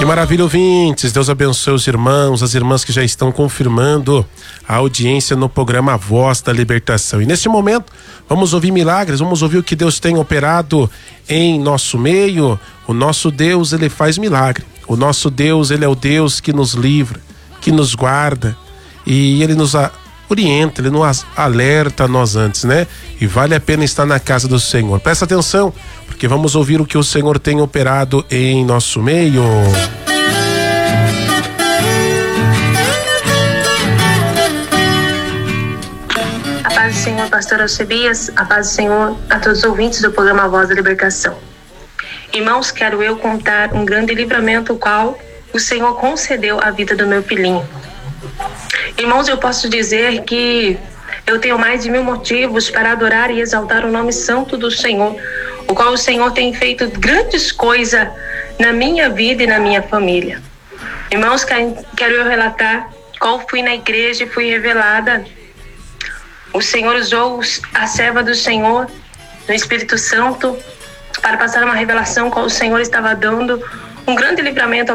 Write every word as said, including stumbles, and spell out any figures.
maravilha, ouvintes. Deus abençoe os irmãos, as irmãs que já estão confirmando a audiência no programa A Voz da Libertação. E neste momento, vamos ouvir milagres, vamos ouvir o que Deus tem operado em nosso meio. O nosso Deus, ele faz milagre. O nosso Deus, ele é o Deus que nos livra, que nos guarda. E ele nos orienta, ele nos alerta a nós antes, né? E vale a pena estar na casa do Senhor. Presta atenção, porque vamos ouvir o que o Senhor tem operado em nosso meio. A paz do Senhor, pastor Alcebias, a paz do Senhor a todos os ouvintes do programa A Voz da Libertação. Irmãos, quero eu contar um grande livramento o qual o Senhor concedeu à vida do meu filhinho. Irmãos, eu posso dizer que eu tenho mais de mil motivos para adorar e exaltar o nome santo do Senhor, o qual o Senhor tem feito grandes coisas na minha vida e na minha família. Irmãos, quero eu relatar qual fui na igreja e fui revelada. O Senhor usou a serva do Senhor, do Espírito Santo, para passar uma revelação qual o Senhor estava dando um grande livramento